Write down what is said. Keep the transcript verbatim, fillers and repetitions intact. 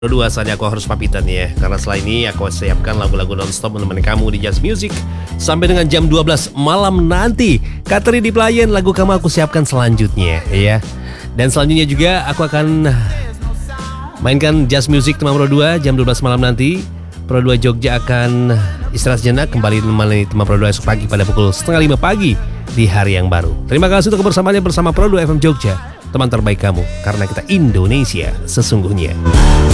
Dua saatnya aku harus pamitan ya, karena setelah ini aku siapkan lagu-lagu nonstop menemani kamu di Just Music sampai dengan jam dua belas malam nanti. Kateri di Pelayan, lagu kamu aku siapkan selanjutnya ya. Dan selanjutnya juga aku akan mainkan Just Music teman Pro dua jam dua belas malam nanti. Pro dua Jogja akan istirahat sejenak, kembali menemani teman Pro dua esok pagi pada pukul setengah lima pagi di hari yang baru. Terima kasih untuk kebersamaannya bersama Pro dua F M Jogja, teman terbaik kamu, karena kita Indonesia sesungguhnya.